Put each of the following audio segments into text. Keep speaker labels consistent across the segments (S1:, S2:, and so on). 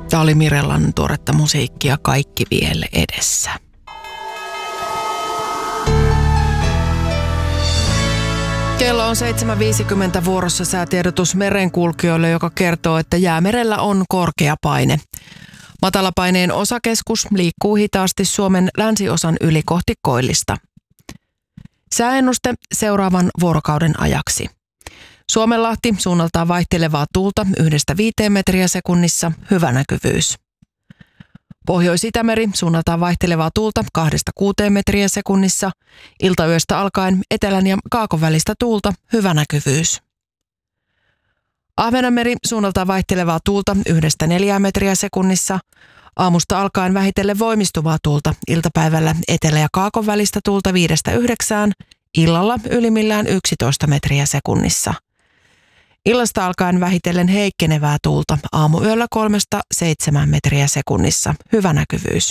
S1: Tämä oli Mirellan tuoretta musiikkia Kaikki vielä edessä. Kello on 7.50 vuorossa säätiedotus merenkulkijoille, joka kertoo, että Jäämerellä on korkea paine. Matalapaineen osakeskus liikkuu hitaasti Suomen länsiosan yli kohti koillista. Sääennuste seuraavan vuorokauden ajaksi. Suomenlahti suunnaltaan vaihtelevaa tuulta 1–5 metriä sekunnissa, hyvä näkyvyys. Pohjois-Itämeri suunnaltaan vaihtelevaa tuulta 2–6 metriä sekunnissa, iltayöstä alkaen etelän ja kaakon välistä tuulta, hyvä näkyvyys. Ahvenanmeri suunnaltaan vaihtelevaa tuulta 1–4 metriä sekunnissa, aamusta alkaen vähitellen voimistuvaa tuulta, iltapäivällä etelä- ja kaakon välistä tuulta 5–9, illalla ylimmillään 11 metriä sekunnissa. Illasta alkaen vähitellen heikkenevää tuulta, aamuyöllä 3–7 metriä sekunnissa, hyvä näkyvyys.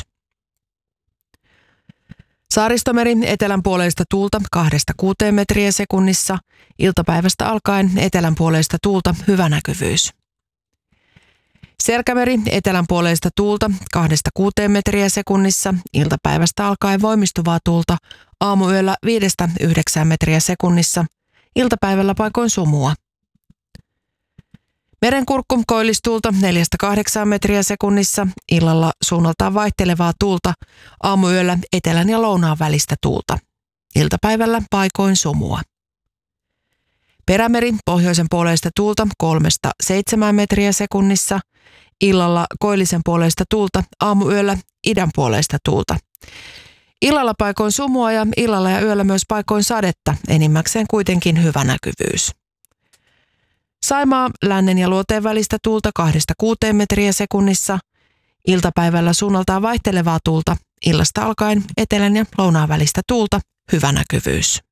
S1: Saaristomeri etelänpuoleista tuulta 2–6 metriä sekunnissa, iltapäivästä alkaen etelänpuoleista tuulta, hyvä näkyvyys. Selkämeri etelänpuoleista tuulta 2–6 metriä sekunnissa, iltapäivästä alkaen voimistuvaa tuulta, aamuyöllä 5–9 metriä sekunnissa, iltapäivällä paikoin sumua. Merenkurkku koillistuulta 4–8 metriä sekunnissa, illalla suunnaltaan vaihtelevaa tuulta, aamuyöllä etelän ja lounaan välistä tuulta. Iltapäivällä paikoin sumua. Perämeri pohjoisen puoleista tuulta 3–7 metriä sekunnissa, illalla koillisen puoleista tuulta, aamuyöllä idän puoleista tuulta. Illalla paikoin sumua ja illalla ja yöllä myös paikoin sadetta, enimmäkseen kuitenkin hyvä näkyvyys. Saimaa lännen ja luoteen välistä tuulta 2–6 metriä sekunnissa, iltapäivällä suunnaltaan vaihtelevaa tuulta, illasta alkaen etelän ja lounaan välistä tuulta, hyvä näkyvyys.